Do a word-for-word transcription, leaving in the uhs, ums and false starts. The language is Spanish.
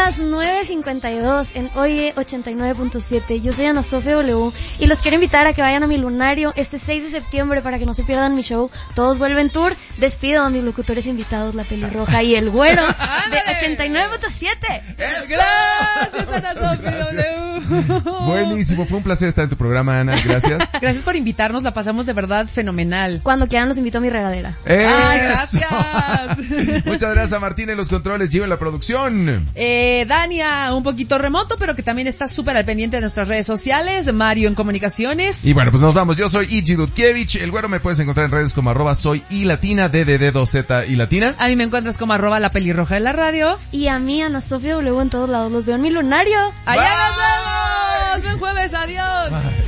las nueve cincuenta y dos en Oye ochenta y nueve punto siete. Yo soy Ana Sofía W y los quiero invitar a que vayan a mi lunario este seis de septiembre para que no se pierdan mi show. Todos vuelven tour. Despido a mis locutores invitados, la pelirroja y el güero de ochenta y nueve punto siete. Gracias, Ana Sofía W. Buenísimo, fue un placer estar en tu programa, Ana. Gracias. Gracias por invitarnos, la pasamos de verdad fenomenal. Cuando quieran los invito a mi regadera. ¡Eso! ¡Ay, gracias! Muchas gracias a Martín en los controles, Gio en la producción. Eh, Dania, un poquito remoto, pero que también está súper al pendiente de nuestras redes sociales. Mario en comunicaciones. Y bueno, pues nos vamos. Yo soy Ichi Dudkiewicz. El güero me puedes encontrar en redes como arroba soy y latina, D D D dos Z y latina. A mí me encuentras como arroba la pelirroja de la radio. Y a mí, Ana Sofía W, en todos lados. Los veo en mi lunario. ¡Allá nos vemos! ¡Buen jueves! ¡Adiós! Bye.